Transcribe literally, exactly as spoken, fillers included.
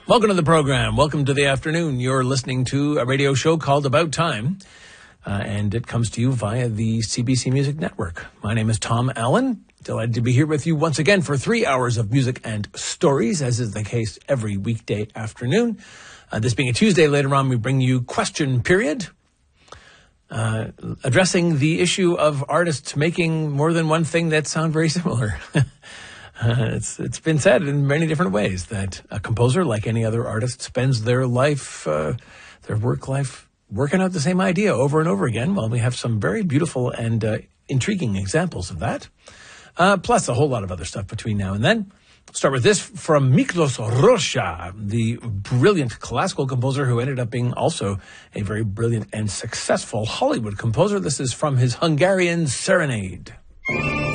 Welcome to the program. Welcome to the afternoon. You're listening to a radio show called About Time, uh, and it comes to you via the C B C Music Network. My name is Tom Allen. Delighted to be here with you once again for three hours of music and stories, as is the case every weekday afternoon. Uh, this being a Tuesday, later on we bring you Question Period, uh, addressing the issue of artists making more than one thing that sound very similar. Uh, it's it's been said in many different ways that a composer, like any other artist, spends their life, uh, their work life, working out the same idea over and over again. Well, we have some very beautiful and uh, intriguing examples of that, uh, plus a whole lot of other stuff between now and then. Start with this from Miklos Rozsa, the brilliant classical composer who ended up being also a very brilliant and successful Hollywood composer. This is from his Hungarian Serenade.